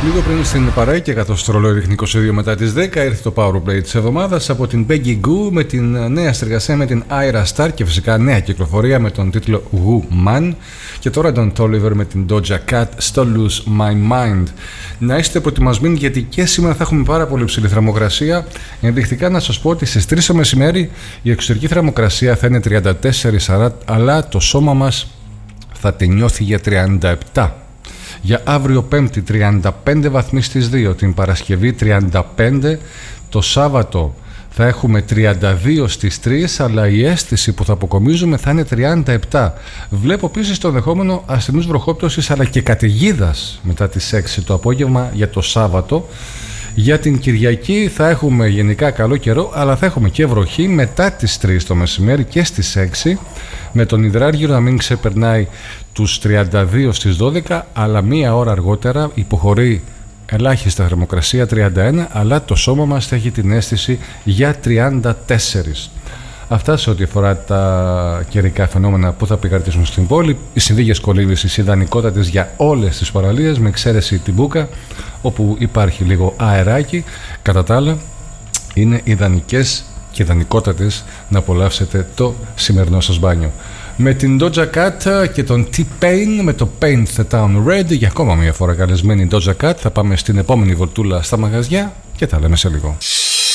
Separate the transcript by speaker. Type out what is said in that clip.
Speaker 1: Λίγο πριν στην παρέκεια, καθώς το ρολόι δείχνει 22 μετά τις 10, ήρθε το Powerplay της εβδομάδας από την Peggy Gou με την νέα συνεργασία με την Ira Star και φυσικά νέα κυκλοφορία με τον τίτλο Woman. Και τώρα τον Tolliver με την Doja Cat στο Lose My Mind. Να είστε προετοιμασμένοι γιατί και σήμερα θα έχουμε πάρα πολύ ψηλή θερμοκρασία. Ενδεικτικά να σας πω ότι στις 3 το μεσημέρι η εξωτερική θερμοκρασία θα είναι 34, αλλά το σώμα μας θα τη νιώθει για 37. Για αύριο Πέμπτη 35 βαθμοί στις 2, την Παρασκευή 35, το Σάββατο θα έχουμε 32 στις 3, αλλά η αίσθηση που θα αποκομίζουμε θα είναι 37. Βλέπω επίσης το ενδεχόμενο ασθενούς βροχόπτωσης αλλά και καταιγίδας μετά τις 6 το απόγευμα για το Σάββατο. Για την Κυριακή θα έχουμε γενικά καλό καιρό, αλλά θα έχουμε και βροχή μετά τις 3 το μεσημέρι και στις 6, με τον υδράργυρο να μην ξεπερνάει τους 32 στις 12, αλλά μία ώρα αργότερα υποχωρεί ελάχιστα θερμοκρασία 31, αλλά το σώμα μας θα έχει την αίσθηση για 34. Αυτά σε ό,τι αφορά τα καιρικά φαινόμενα που θα επικρατήσουν στην πόλη. Οι συνθήκες κολύμβησης ιδανικότατες για όλες τις παραλίες, με εξαίρεση την Μπούκα, όπου υπάρχει λίγο αεράκι. Κατά τα άλλα, είναι ιδανικές και ιδανικότατες να απολαύσετε το σημερινό σας μπάνιο. Με την Doja Cat και τον T-Pain με το Paint the Town Red, για ακόμα μια φορά καλεσμένη Doja Cat. Θα πάμε στην επόμενη βολτούλα στα μαγαζιά και τα λέμε σε λίγο.